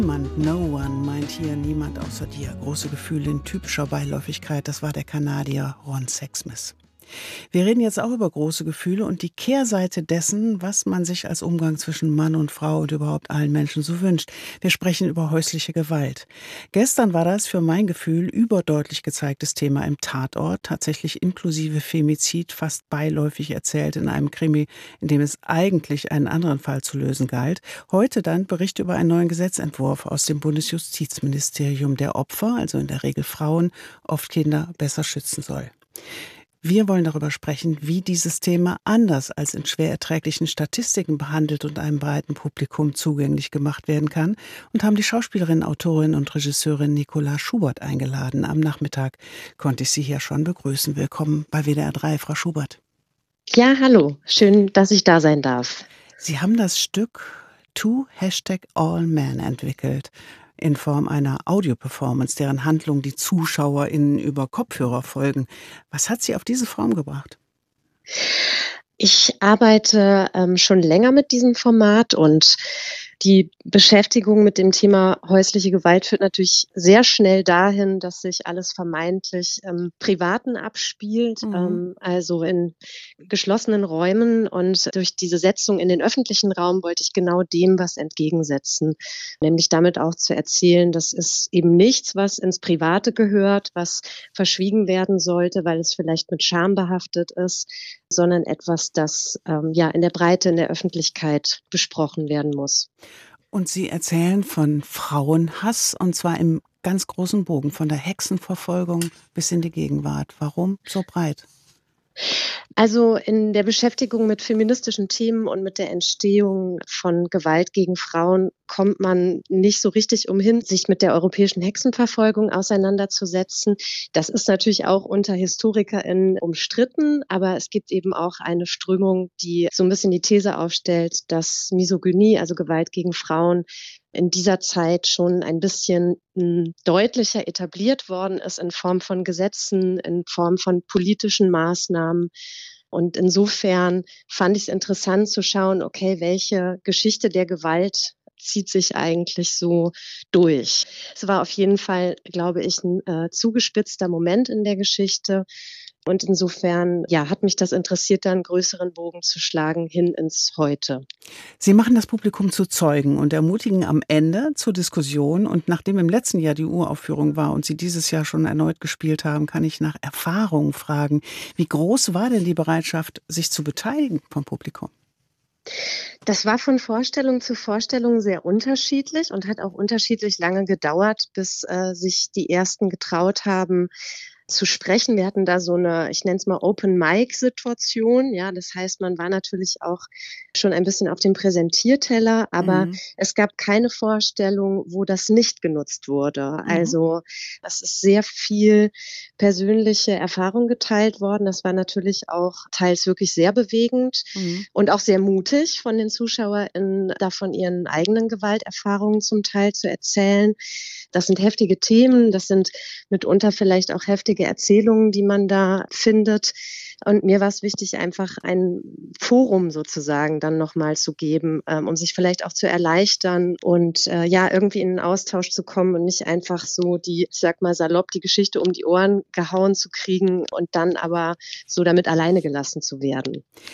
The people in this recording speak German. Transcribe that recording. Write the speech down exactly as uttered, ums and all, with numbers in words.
Niemand, no one, meint hier niemand außer dir. Große Gefühle in typischer Beiläufigkeit, das war der Kanadier Ron Sexsmith. Wir reden jetzt auch über große Gefühle und die Kehrseite dessen, was man sich als Umgang zwischen Mann und Frau und überhaupt allen Menschen so wünscht. Wir sprechen über häusliche Gewalt. Gestern war das für mein Gefühl überdeutlich gezeigtes Thema im Tatort, tatsächlich inklusive Femizid, fast beiläufig erzählt in einem Krimi, in dem es eigentlich einen anderen Fall zu lösen galt. Heute dann Bericht über einen neuen Gesetzentwurf aus dem Bundesjustizministerium, der Opfer, also in der Regel Frauen, oft Kinder, besser schützen soll. Wir wollen darüber sprechen, wie dieses Thema anders als in schwer erträglichen Statistiken behandelt und einem breiten Publikum zugänglich gemacht werden kann und haben die Schauspielerin, Autorin und Regisseurin Nicola Schubert eingeladen. Am Nachmittag konnte ich sie hier schon begrüßen. Willkommen bei W D R drei, Frau Schubert. Ja, hallo. Schön, dass ich da sein darf. Sie haben das Stück To Hashtag All Men entwickelt, in Form einer Audio-Performance, deren Handlung die ZuschauerInnen über Kopfhörer folgen. Was hat Sie auf diese Form gebracht? Ich arbeite ähm, schon länger mit diesem Format und die Beschäftigung mit dem Thema häusliche Gewalt führt natürlich sehr schnell dahin, dass sich alles vermeintlich im Privaten abspielt, Mhm. ähm, also in geschlossenen Räumen. Und durch diese Setzung in den öffentlichen Raum wollte ich genau dem was entgegensetzen, nämlich damit auch zu erzählen, das ist eben nichts, was ins Private gehört, was verschwiegen werden sollte, weil es vielleicht mit Scham behaftet ist, sondern etwas, das ähm, ja in der Breite, in der Öffentlichkeit besprochen werden muss. Und Sie erzählen von Frauenhass, und zwar im ganz großen Bogen, von der Hexenverfolgung bis in die Gegenwart. Warum so breit? Also in der Beschäftigung mit feministischen Themen und mit der Entstehung von Gewalt gegen Frauen kommt man nicht so richtig umhin, sich mit der europäischen Hexenverfolgung auseinanderzusetzen. Das ist natürlich auch unter HistorikerInnen umstritten, aber es gibt eben auch eine Strömung, die so ein bisschen die These aufstellt, dass Misogynie, also Gewalt gegen Frauen, in dieser Zeit schon ein bisschen m, deutlicher etabliert worden ist in Form von Gesetzen, in Form von politischen Maßnahmen. Und insofern fand ich es interessant zu schauen, okay, welche Geschichte der Gewalt zieht sich eigentlich so durch. Es war auf jeden Fall, glaube ich, ein äh, zugespitzter Moment in der Geschichte. Und insofern, ja, hat mich das interessiert, da einen größeren Bogen zu schlagen hin ins Heute. Sie machen das Publikum zu Zeugen und ermutigen am Ende zur Diskussion. Und nachdem im letzten Jahr die Uraufführung war und Sie dieses Jahr schon erneut gespielt haben, kann ich nach Erfahrung fragen. Wie groß war denn die Bereitschaft, sich zu beteiligen vom Publikum? Das war von Vorstellung zu Vorstellung sehr unterschiedlich und hat auch unterschiedlich lange gedauert, bis äh, sich die Ersten getraut haben, zu sprechen. Wir hatten da so eine, ich nenne es mal Open-Mic-Situation. Ja, das heißt, man war natürlich auch schon ein bisschen auf dem Präsentierteller, aber Mhm. es gab keine Vorstellung, wo das nicht genutzt wurde. Mhm. Also es ist sehr viel persönliche Erfahrung geteilt worden. Das war natürlich auch teils wirklich sehr bewegend Mhm. und auch sehr mutig von den ZuschauerInnen, da von ihren eigenen Gewalterfahrungen zum Teil zu erzählen. Das sind heftige Themen, das sind mitunter vielleicht auch heftige Erzählungen, die man da findet. Und mir war es wichtig, einfach ein Forum sozusagen dann nochmal zu geben, ähm, um sich vielleicht auch zu erleichtern und äh, ja, irgendwie in einen Austausch zu kommen und nicht einfach so die, ich sag mal salopp, die Geschichte um die Ohren gehauen zu kriegen und dann aber so damit alleine gelassen zu werden.